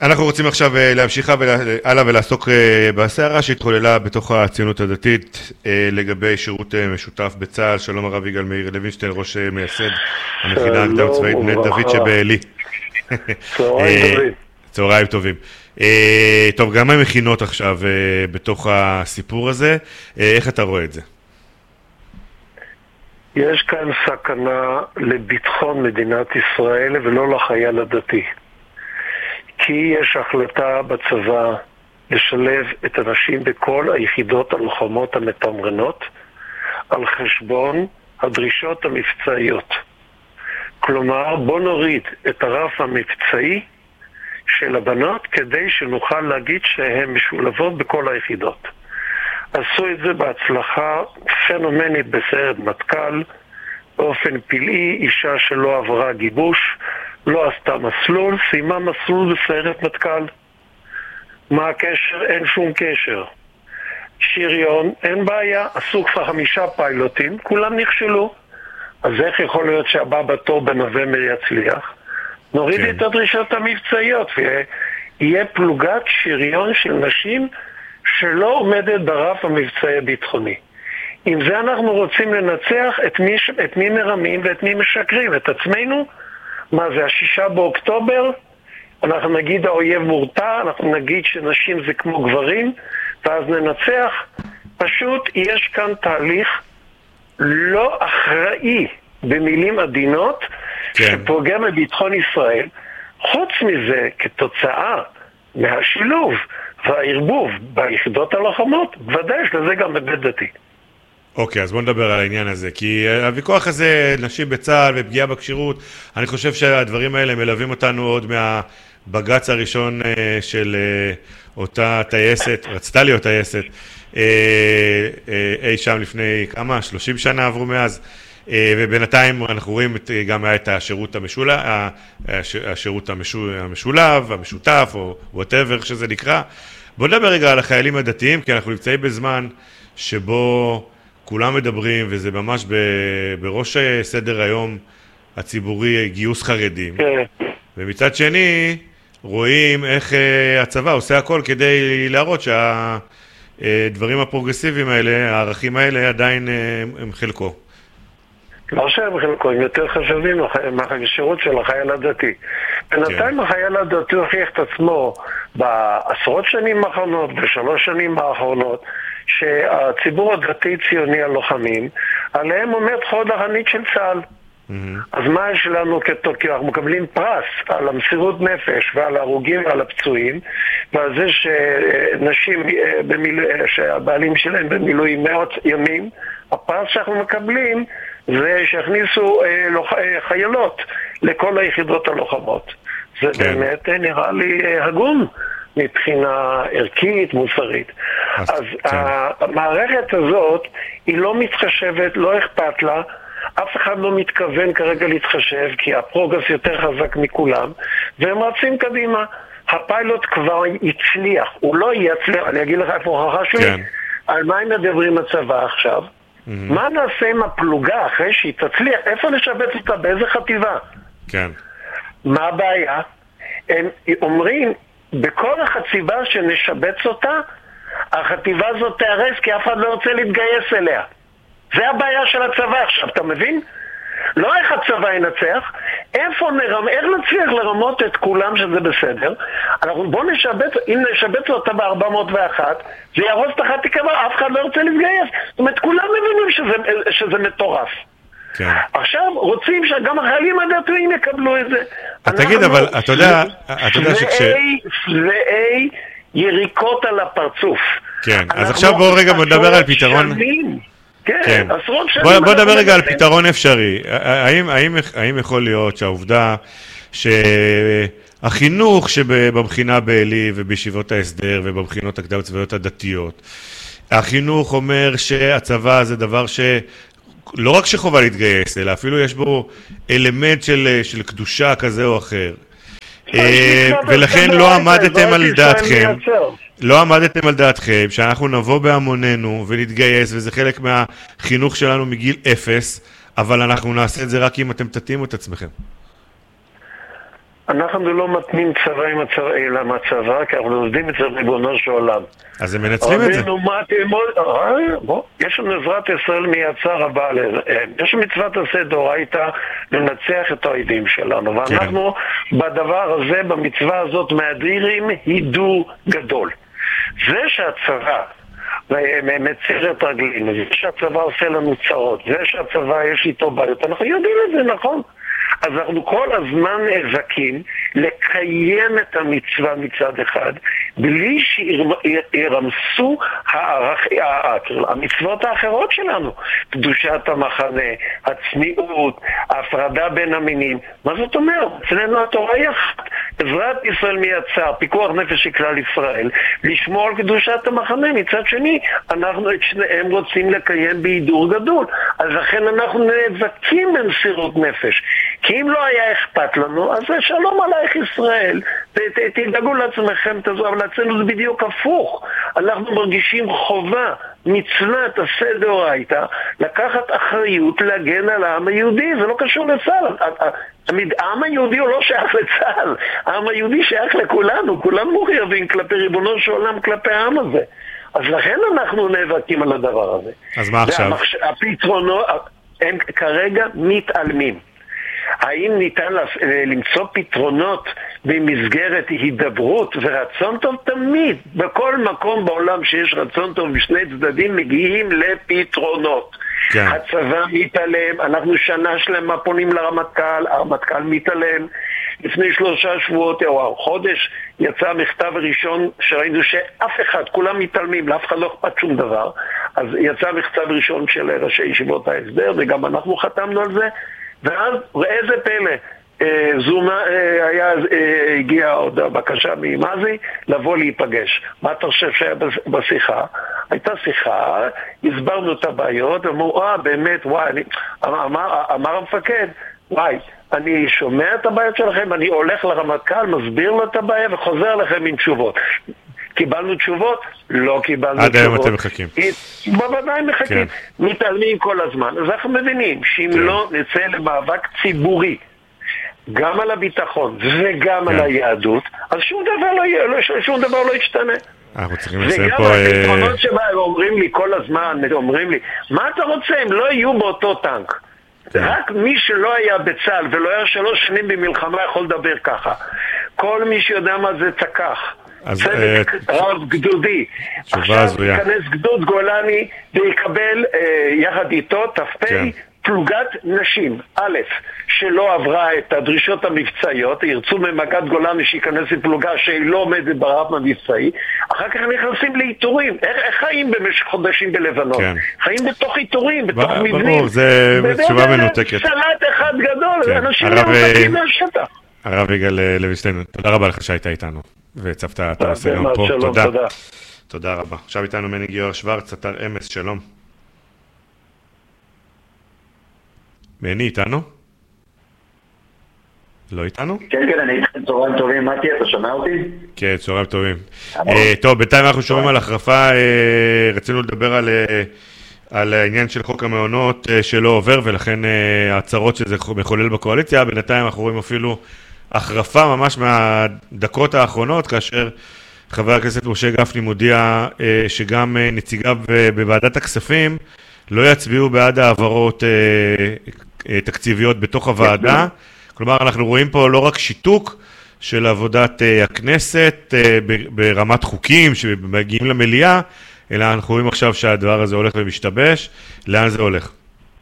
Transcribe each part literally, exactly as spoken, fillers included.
אנחנו רוצים עכשיו להמשיך הלאה ולעסוק בסערה שהתחוללה בתוך הציונות הדתית לגבי שירות משותף בצה"ל. שלום הרב יגאל מאיר לוינשטיין, ראש מייסד המכינה הקדם צבאית בני דוד שבעלי. צהריים טובים. צהריים טובים. טוב, גם המכינות עכשיו בתוך הסיפור הזה, איך אתה רואה את זה? יש כאן סכנה לביטחון מדינת ישראל ולא לחייל הדתי. כי יש החלטה בצבא לשלב את הנשים בכל היחידות הלוחמות המתמרנות על חשבון הדרישות המבצעיות. כלומר, בוא נוריד את הרף המבצעי של הבנות כדי שנוכל להגיד שהן משולבות בכל היחידות. עשו את זה בהצלחה פנומנית בסיירת מטכ"ל, באופן פלאי. אישה שלא עברה גיבוש, לא עשתה מסלול, סיימה מסלול בסיירת מטכ"ל. מה הקשר? אין שום קשר. שריון, אין בעיה, עשו כבר חמישה פיילוטים, כולם נכשלו. אז איך יכול להיות שהבא בתור בנובמבר יצליח? נוריד כן. את הדרישות המבצעיות ויהיה פלוגת שריון של נשים שלא עומדת ברף המבצעי הביטחוני. עם זה אנחנו רוצים לנצח את מי, את מי מרמים ואת מי משקרים, את עצמנו. מה זה, השישה באוקטובר? אנחנו נגיד האויב מורתע, אנחנו נגיד שנשים זה כמו גברים, ואז ננצח. פשוט יש כאן תהליך לא אחראי, במילים עדינות, כן. שפוגם בביטחון ישראל. חוץ מזה, כתוצאה מהשילוב והערבוב ביחידות הלוחמות, ודאי יש לזה גם בבית דתי. אוקיי, אז בוא נדבר על העניין הזה, כי הוויכוח הזה, נשים בצה"ל ופגיעה בקשירות, אני חושב שהדברים האלה מלווים אותנו עוד מהבג"ץ הראשון של אותה טייסת, רצתה להיות טייסת, אי שם לפני כמה, שלושים שנה עברו מאז, ובינתיים אנחנו רואים גם את השירות המשולב, השירות המשולב, המשותף, או whatever שזה נקרא. בוא נדבר רגע על החיילים הדתיים, כי אנחנו נמצאים בזמן שבו כולם מדברים, וזה ממש בראש סדר היום הציבורי, גיוס חרדים. ומצד שני, רואים איך הצבא עושה הכל כדי להראות שהדברים הפרוגרסיביים האלה, הערכים האלה עדיין הם חלקו. לא שהם חלקו, הם יותר חשובים מהשירות של החייל הדתי. בינתיים החייל הדתי הוכיח את עצמו בעשרות שנים האחרונות, בשלוש שנים האחרונות, שהציבור הדתי ציוני הלוחמים, עליהם עומד חוד החנית של צה"ל. אז מה יש לנו כתוקי? אנחנו מקבלים פרס על המסירות נפש ועל ההרוגים ועל הפצועים, ועל זה שנשים, שהבעלים שלהם במילואים מאות ימים, הפרס שאנחנו מקבלים זה שהכניסו חיילות לכל היחידות הלוחמות. זה באמת נראה לי הגון מבחינה ערכית, מוסרית. אז המערכת הזאת היא לא מתחשבת, לא אכפת לה, אף אחד לא מתכוון כרגע להתחשב, כי הפרוגרס יותר חזק מכולם, והם רצים קדימה. הפיילוט כבר הצליח, הוא לא יצליח, אני אגיד לך איפה הוכחה שלי, על מה הם מדברים הצבא עכשיו, מה נעשה עם הפלוגה אחרי שהיא תצליח, איפה לשבץ אותה, באיזה חטיבה? כן. מה הבעיה? הם אומרים, בכל החציבה שנשבץ אותה, החטיבה הזאת תארס כי אף אחד לא רוצה להתגייס אליה. זה הבעיה של הצבא עכשיו, אתה מבין? לא איך הצבא ינצח, איפה נרמ... איך נצליח לרמות את כולם שזה בסדר. אנחנו בוא נשבץ, אם נשבץ אותה ב-ארבע מאות ואחת, זה ירוס את החטיבה, אף אחד לא רוצה להתגייס. זאת אומרת, כולם מבינים שזה, שזה מטורף. כן. עכשיו רוצים שגם החיילים הדתיים יקבלו את זה. תגיד, אבל אתה יודע, אתה יודע שכש... שבעי יריקות על הפרצוף. כן, אז עכשיו בואו רגע נדבר על פתרון... כן, עשרות שנים... בוא נדבר רגע על פתרון אפשרי. האם, האם, האם יכול להיות שהעובדה שהחינוך שבבחינה בעלי ובישיבות ההסדר ובבחינות הקדם צבאיות הדתיות, החינוך אומר שהצבא זה דבר ש... לא רק שחובה להתגייס, אלא אפילו יש בו אלמנט של, של קדושה כזה או אחר. ולכן לא עמדתם על דעתכם, לא עמדתם על דעתכם שאנחנו נבוא בהמוננו ונתגייס, וזה חלק מהחינוך שלנו מגיל אפס, אבל אנחנו נעשה את זה רק אם אתם תתאימו את עצמכם. אנחנו לא מתנים צבא עם הצבא, אלא מהצבא, כי אנחנו עובדים אצל ריבונו של עולם. אז הם מנצלים את זה. יש לנו עזרת ישראל מייצר רבה, יש מצוות עשה דאורייתא לנצח את האויבים שלנו, ואנחנו בדבר הזה, במצווה הזאת, מאדירים הידור גדול. זה שהצבא מציר את רגלינו, זה שהצבא עושה לנו צרות, זה שהצבא יש איתו בעיות, אנחנו יודעים את זה, נכון? אז אנחנו כל הזמן נאבקים לקיים את המצווה מצד אחד, בלי שירמסו המצוות האחרות שלנו. קדושת המחנה, הצניעות, ההפרדה בין המינים. מה זאת אומרת? אצלנו התורה היא אחת. עזרת ישראל מייצר, פיקוח נפש של כלל ישראל, לשמור על קדושת המחנה. מצד שני, אנחנו את שניהם רוצים לקיים בהידור גדול. אז לכן אנחנו נאבקים במסירות נפש. כי אם לא היה אכפת לנו, אז שלום עלייך ישראל, תדאגו לעצמכם, אבל אצלנו זה בדיוק הפוך. אנחנו מרגישים חובה, מצוות עשה דאורייתא, לקחת אחריות להגן על העם היהודי, זה לא קשור לצה"ל. העם היהודי הוא לא שייך לצה"ל, העם היהודי שייך לכולנו, כולנו מחויבים כלפי ריבונו של עולם, כלפי העם הזה. אז לכן אנחנו נאבקים על הדבר הזה. אז מה עכשיו? הפתרונות, הם כרגע מתעלמים. האם ניתן למצוא פתרונות במסגרת הידברות ורצון טוב? תמיד, בכל מקום בעולם שיש רצון טוב בשני צדדים מגיעים לפתרונות. כן. הצבא מתעלם, אנחנו שנה שלמה פונים לרמטכ"ל, הרמטכ"ל מתעלם. לפני שלושה שבועות או חודש יצא מכתב ראשון שראינו שאף אחד, כולם מתעלמים, לאף אחד לא אכפת שום דבר. אז יצא מכתב ראשון של ראשי ישיבות ההסדר וגם אנחנו חתמנו על זה. ואז איזה פלא, זומה, היה, הגיעה עוד בקשה ממזי לבוא להיפגש. מה אתה חושב שהיה בשיחה? הייתה שיחה, הסברנו את הבעיות, אמרו, אה, באמת, וואי, אני, אמר, אמר המפקד, וואי, אני שומע את הבעיות שלכם, אני הולך לרמטכ"ל, מסביר לו את הבעיה וחוזר לכם עם תשובות. קיבלנו תשובות? לא קיבלנו תשובות. עד היום אתם מחכים. בוודאי מחכים. כן. מתעלמים כל הזמן. אז אנחנו מבינים שאם כן. לא נצא למאבק ציבורי, גם על הביטחון וגם כן. על היהדות, אז שום דבר לא, לא, שום דבר לא ישתנה. אנחנו צריכים לסיים פה... וגם הפתרונות שבהם אומרים לי כל הזמן, אומרים לי, מה אתה רוצה? הם לא יהיו באותו טנק. רק מי שלא היה בצה"ל ולא היה שלוש שנים במלחמה יכול לדבר ככה. כל מי שיודע מה זה תקח. צדק רב גדודי. עכשיו ייכנס גדוד גולני ויקבל יחד איתו תפי פלוגת נשים. א', שלא עברה את הדרישות המבצעיות, ירצו ממגד גולני שייכנס לפלוגה שהיא לא עומדת ברף המבצעי, אחר כך נכנסים לאיתורים. איך חיים במשך חודשים בלבנון? חיים בתוך איתורים, בתוך מבנים. ברור, זה תשובה מנותקת. סלט אחד גדול, אנשים מנותקים מהשטח. הרב יגאל לוינשטיין, תודה רבה לך שהיית איתנו, והצפת את הנושא היום פה. תודה. תודה רבה. עכשיו איתנו מני גיורא שוורץ, אתר אמס, שלום. מני איתנו? לא איתנו? כן, כן, אני איתכם. צהריים טובים, מתי, אתה שומע אותי? כן, צהריים טובים. טוב, בינתיים אנחנו שומעים על החרפה, רצינו לדבר על... על העניין של חוק המעונות שלא עובר, ולכן ההצהרות שזה מחולל בקואליציה. בינתיים אנחנו רואים אפילו החרפה ממש מהדקות האחרונות, כאשר חבר הכנסת משה גפני מודיע שגם נציגיו בוועדת הכספים לא יצביעו בעד העברות תקציביות בתוך הוועדה. כלומר, אנחנו רואים פה לא רק שיתוק של עבודת הכנסת ברמת חוקים שמגיעים למליאה, אלא אנחנו רואים עכשיו שהדבר הזה הולך ומשתבש. לאן זה הולך?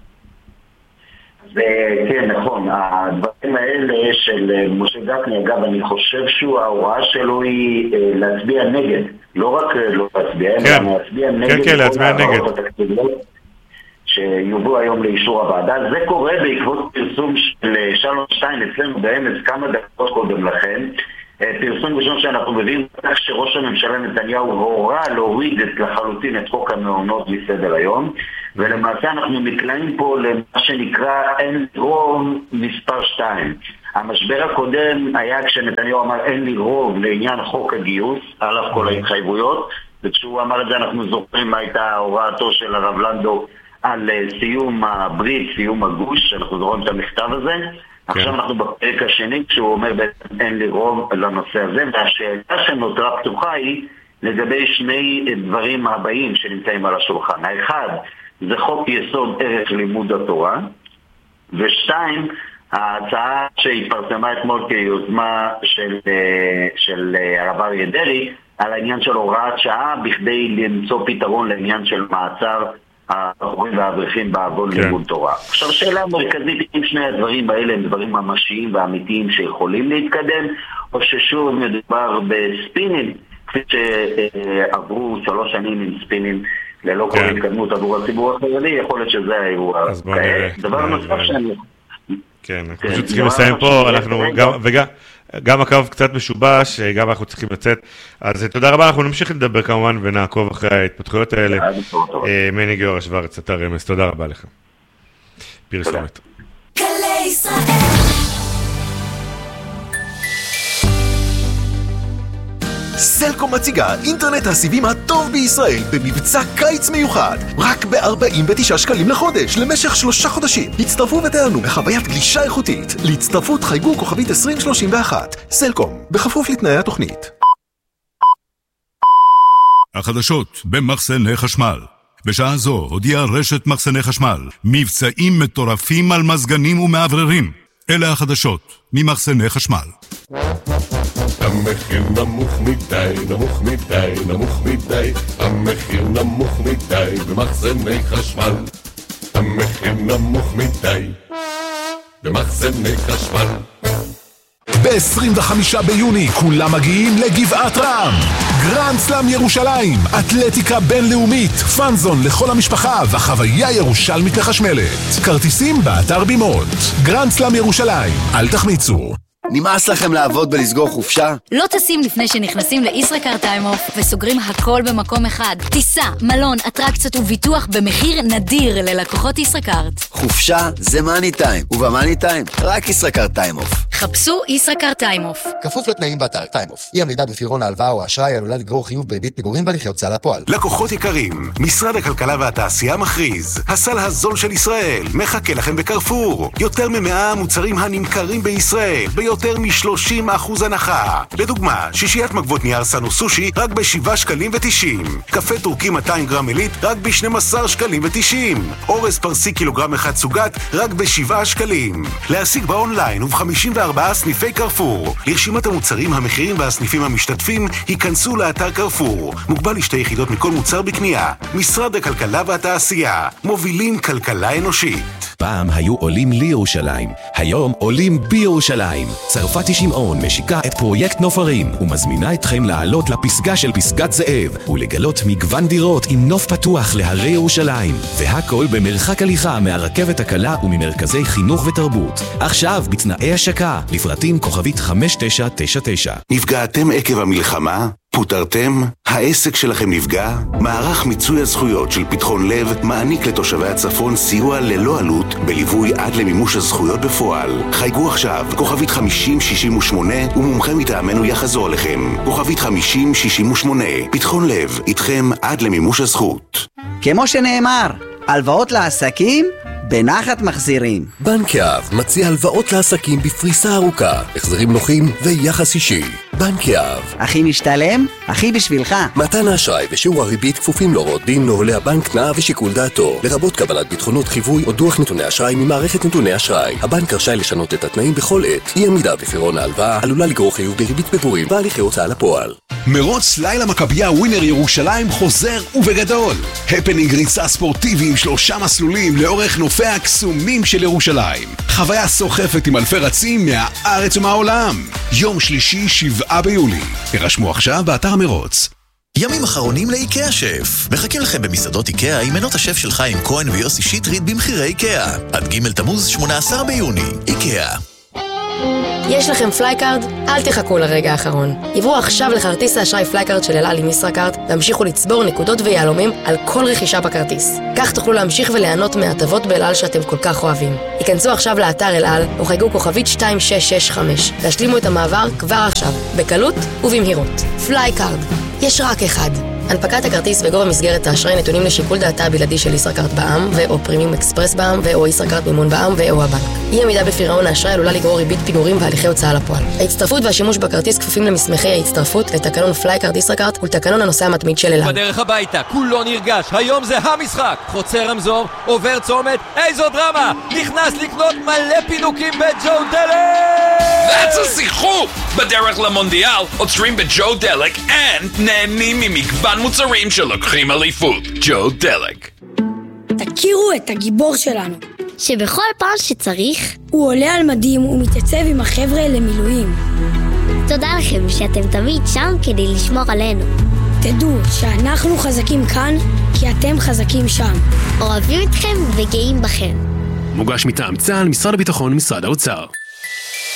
זה, כן, נכון. הדברים האלה של משה גפני, אגב, אני חושב שהוא, ההוראה שלו היא להצביע נגד. לא רק לא להצביע, אלא כן. להצביע נגד. כן, כן, להצביע נגד. שיובאו היום לאישור הוועדה. זה קורה בעקבות פרסום של שלום שטיין אצלנו באמס כמה דקות קודם לכן. פרסום ראשון שאנחנו מביאים כך שראש הממשלה נתניהו הורה להוריד את לחלוטין את חוק המעונות מסדר היום, ולמעשה אנחנו נקלעים פה למה שנקרא אין לי רוב מספר שתיים. המשבר הקודם היה כשנתניהו אמר אין לי רוב לעניין חוק הגיוס, על אף כל ההתחייבויות, וכשהוא אמר את זה אנחנו זוכרים מה הייתה הוראתו של הרב לנדו על סיום הברית, סיום הגוש, אנחנו זוכרים את המכתב הזה. עכשיו אנחנו בפרק השני, כשהוא אומר בעצם אין לי רוב לנושא הזה, והשאלה שנותרה פתוחה היא לגבי שני דברים הבאים שנמצאים על השולחן. האחד, זה חוק יסוד ערך לימוד התורה, ושתיים, ההצעה שהתפרסמה אתמול כיוזמה של, של הרב אריה דרעי, על העניין של הוראת שעה, בכדי למצוא פתרון לעניין של מעצר הבחורים והאברכים בעוון כן. לימוד תורה. עכשיו שאלה מרכזית, אם שני הדברים האלה הם דברים ממשיים ואמיתיים שיכולים להתקדם, או ששוב מדובר בספינים, כפי שעברו שלוש שנים עם ספינים ללא כן. כל התקדמות עבור הציבור החרדי, יכול להיות שזה האירוע. דבר נוסף שאני... כן, אנחנו פשוט צריכים לסיים פה, אנחנו גם, וגם, גם הקו קצת משובש, גם אנחנו צריכים לצאת, אז תודה רבה, אנחנו נמשיך לדבר כמובן ונעקוב אחרי ההתפתחויות האלה. מני גיורא שוורץ, אתה רמז, תודה רבה לך. פרסומת. סלקום מציגה אינטרנט הסיבים הטוב בישראל במבצע קיץ מיוחד, רק ב-ארבעים ותשעה שקלים לחודש למשך שלושה חודשים. הצטרפו ותענו בחוויית גלישה איכותית. להצטרפות חייגו כוכבית עשרים שלושים ואחת. סלקום, בכפוף לתנאי התוכנית. החדשות במחסני חשמל. בשעה זו הודיעה רשת מחסני חשמל מבצעים מטורפים על מזגנים ומעבררים. אלה החדשות ממחסני חשמל. המחיר נמוך מדי, נמוך מדי, נמוך מדי, המחיר נמוך מדי במחסני חשמל. המחיר נמוך מדי במחסני חשמל. ב-עשרים וחמישה ביוני כולם מגיעים לגבעת רם. גרנד סלאם ירושלים, אתלטיקה בינלאומית, פאנזון לכל המשפחה וחוויה ירושלמית מחשמלת. כרטיסים באתר בימות. גרנד סלאם ירושלים, אל תחמיצו. נמאס לכם לעבוד בלסגור חופשה? לא טסים לפני שנכנסים לישראכרט טיים-אוף וסוגרים הכל במקום אחד. טיסה, מלון, אטרקציות וביטוח במחיר נדיר ללקוחות ישראכרט. חופשה זה מאני טיים, ובמאני טיים רק ישראכרט טיים-אוף. חפשו ישראכרט טיים-אוף. כפוף לתנאים באתר טיים-אוף. אי עמידה בפירעון ההלוואה או האשראי עלולה לגרור חיוב בריבית פיגורים בהליכי הוצאה לפועל. לקוחות יקרים, משרד הכלכלה והתעשייה מכריז, הסל הזול של ישראל מחכה לכם בקרפור. יותר ממאה מוצרים הנמכרים בישראל ביותר מ-שלושים אחוז הנחה. לדוגמה, שישיית מגבות נייר סנו סושי רק ב-שבעה שקלים ותשעים. קפה טורקי מאתיים גרם עילית רק ב-שנים עשר שקלים ותשעים. אורז פרסי קילוגרם אחד סוגת רק ב-שבעה שקלים. להשיג באונליין וב-חמישים וארבעה סניפי קרפור. לרשימת המוצרים, המחירים והסניפים המשתתפים, היכנסו לאתר קרפור. מוגבל לשתי יחידות מכל מוצר בקנייה. משרד הכלכלה והתעשייה. מובילים כלכלה אנושית. פעם היו עולים לירושלים, היום עולים בירושלים. צרפתי שמעון משיקה את פרויקט נופרים ומזמינה אתכם לעלות לפסגה של פסגת זאב ולגלות מגוון דירות עם נוף פתוח להרי ירושלים, והכל במרחק הליכה מהרכבת הקלה וממרכזי חינוך ותרבות. עכשיו בתנאי השקה, לפרטים כוכבית חמש תשע תשע תשע. נפגעתם עקב המלחמה? פוטרתם? העסק שלכם נפגע? מערך מיצוי הזכויות של פתחון לב מעניק לתושבי הצפון סיוע ללא עלות בליווי עד למימוש הזכויות בפועל. חייגו עכשיו, כוכבית חמישים שישים ושמונה ומומחה מטעמנו יחזור לכם. כוכבית חמישים שישים ושמונה. פתחון לב, איתכם עד למימוש הזכות. כמו שנאמר, הלוואות לעסקים בנחת מחזירים. בנק יהב מציע הלוואות לעסקים בפריסה ארוכה, החזרים נוחים ויחס אישי. בנק יהב. הכי משתלם, הכי בשבילך. מתן האשראי ושיעור הריבית כפופים להוראות דין נוהלי הבנק, תנאיו ושיקול דעתו, לרבות קבלת ביטחונות חיווי או דוח נתוני אשראי ממערכת נתוני אשראי. הבנק רשאי לשנות את התנאים בכל עת. אי עמידה בפירעון ההלוואה עלולה לגרור חיוב בריבית פיגורים והליכי הוצאה לפועל. מרוץ לילה מכבייה ווינר ירושלים חוזר ובגדול. הפנינג ריצה ספורטיבי עם שלושה מסלולים לאורך נופי הקסומים של ירושלים. חוויה סוחפת עם אלפי רצים מהארץ ומהעולם. יום שלישי שבעה ביולי. הרשמו עכשיו באתר מרוץ. ימים אחרונים לאיקאה שף. מחכים לכם במסעדות איקאה עם מנות השף של חיים כהן ויוסי שטרית במחירי איקאה. עד ג' תמוז שמונה עשר ביוני. איקאה. יש לכם פלייקארד? אל תחכו לרגע האחרון. עברו עכשיו לכרטיס האשראי פלייקארד של אל על עם ישראכרט והמשיכו לצבור נקודות ויהלומים על כל רכישה בכרטיס. כך תוכלו להמשיך וליהנות מהטבות באל על שאתם כל כך אוהבים. היכנסו עכשיו לאתר אל על או חייגו כוכבית שתיים שש שש חמש והשלימו את המעבר כבר עכשיו, בקלות ובמהירות. פלייקארד. יש רק אחד. הנפקת הכרטיס וגובה מסגרת האשראי נתונים לשיקול דעתה הבלעדי של ישראכרט בע"מ ו/או פרימיום אקספרס בע"מ ו/או ישראכרט מימון בע"מ ו/או הבנק. אי עמידה בפירעון האשראי עלולה לגרור ריבית פיגורים והליכי הוצאה לפועל. ההצטרפות והשימוש בכרטיס כפופים למסמכי ההצטרפות לתקנון פלייקארד ישראכרט ולתקנון הנוסע המתמיד של אל על. בדרך הביתה, כולו נרגש, היום זה המשחק. חוצה רמזור, עובר צומת, איזו דרמה! נכנס לקנות מלא פינוקים בג'ו דלק! That's a שיחוק! בדרך למונדיאל עוצרים בג'ו דלק and נהנים ממגוון מוצרים שלוקחים אליפות. ג'ו דלק. תכירו את הגיבור שלנו, שבכל פעם שצריך הוא עולה על מדים ומתייצב עם החבר'ה למילואים. תודה לכם שאתם תמיד שם כדי לשמור עלינו. תדעו שאנחנו חזקים כאן כי אתם חזקים שם. אוהבים אתכם וגאים בכם. מוגש מטעם צה"ל, משרד הביטחון, משרד האוצר.